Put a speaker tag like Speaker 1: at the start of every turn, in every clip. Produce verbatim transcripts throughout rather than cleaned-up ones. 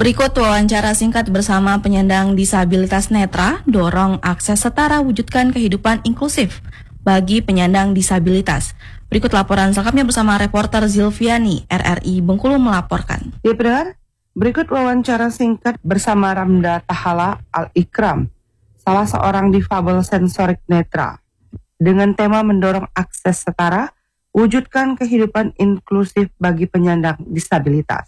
Speaker 1: Berikut wawancara singkat bersama penyandang disabilitas netra, dorong akses setara, wujudkan kehidupan inklusif bagi penyandang disabilitas. Berikut laporan selengkapnya bersama reporter Zilviani, R R I Bengkulu melaporkan.
Speaker 2: Ya benar, berikut wawancara singkat bersama Ramda Tahala Al-Ikram, salah seorang difabel sensorik netra, dengan tema mendorong akses setara, wujudkan kehidupan inklusif bagi penyandang disabilitas.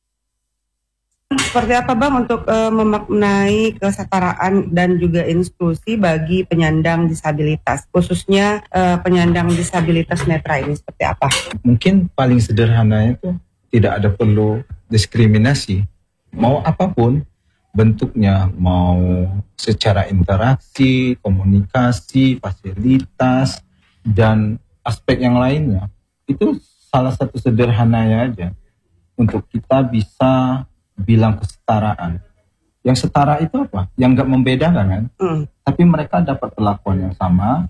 Speaker 2: Seperti apa Bang untuk uh, memaknai kesetaraan dan juga inklusi bagi penyandang disabilitas, khususnya uh, penyandang disabilitas netra ini seperti apa?
Speaker 3: Mungkin paling sederhananya itu tidak ada perlu diskriminasi, mau apapun bentuknya, mau secara interaksi, komunikasi, fasilitas, dan aspek yang lainnya. Itu salah satu sederhananya aja untuk kita bisa bilang kesetaraan. Yang setara itu apa? Yang gak membedakan kan? Mm. Tapi mereka dapat perlakuan yang sama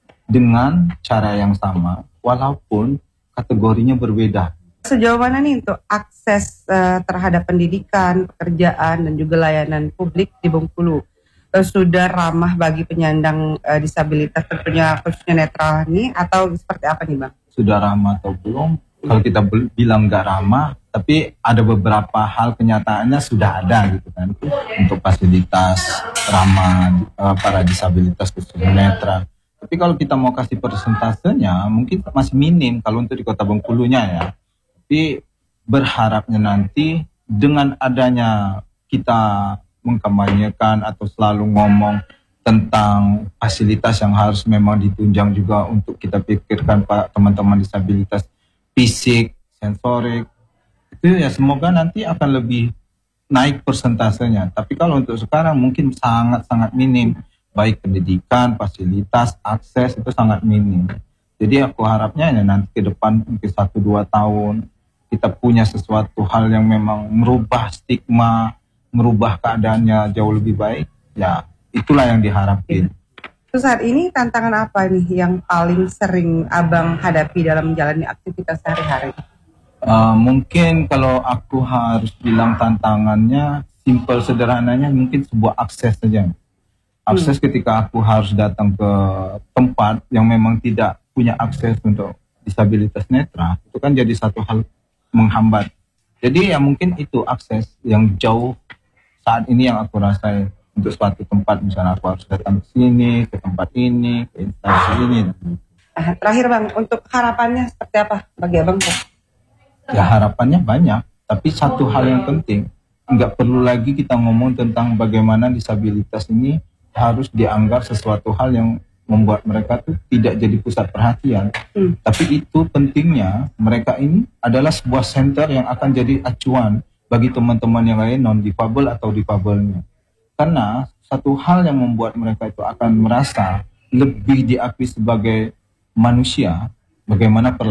Speaker 3: dengan cara yang sama walaupun kategorinya berbeda.
Speaker 2: Sejauh mana nih untuk akses uh, terhadap pendidikan, pekerjaan dan juga layanan publik di Bengkulu uh, sudah ramah bagi penyandang uh, disabilitas tentunya khususnya netral ini atau seperti apa nih Bang?
Speaker 3: Sudah ramah atau belum? Kalau kita bilang gak ramah, tapi ada beberapa hal kenyataannya sudah ada gitu kan, untuk fasilitas ramah uh, para disabilitas khususnya netra. Tapi kalau kita mau kasih persentasenya mungkin masih minim kalau untuk di Kota Bengkulunya ya. Tapi berharapnya nanti dengan adanya kita mengkampanyekan atau selalu ngomong tentang fasilitas yang harus memang ditunjang juga untuk kita pikirkan Pak teman-teman disabilitas fisik, sensorik, itu ya semoga nanti akan lebih naik persentasenya. Tapi kalau untuk sekarang mungkin sangat-sangat minim, baik pendidikan, fasilitas, akses itu sangat minim. Jadi aku harapnya ya nanti ke depan mungkin satu dua tahun kita punya sesuatu hal yang memang merubah stigma, merubah keadaannya jauh lebih baik, ya itulah yang diharapin.
Speaker 2: Terus saat ini tantangan apa nih yang paling sering Abang hadapi dalam menjalani aktivitas sehari-hari?
Speaker 3: Uh, mungkin kalau aku harus bilang tantangannya, simpel sederhananya mungkin sebuah akses saja. Akses hmm. ketika aku harus datang ke tempat yang memang tidak punya akses untuk disabilitas netra, itu kan jadi satu hal menghambat. Jadi ya mungkin itu akses yang jauh saat ini yang aku rasain. Untuk suatu tempat, misalnya aku harus datang ke sini, ke tempat ini, ke instansi ini.
Speaker 2: Nah, terakhir Bang, untuk harapannya seperti apa bagi Abang?
Speaker 3: Ya harapannya banyak, tapi satu hal yang penting, nggak perlu lagi kita ngomong tentang bagaimana disabilitas ini harus dianggap sesuatu hal yang membuat mereka tuh tidak jadi pusat perhatian. Hmm. Tapi itu pentingnya mereka ini adalah sebuah center yang akan jadi acuan bagi teman-teman yang lain non-difabel atau difabelnya. Karena satu hal yang membuat mereka itu akan merasa lebih diakui sebagai manusia, bagaimana perlakuan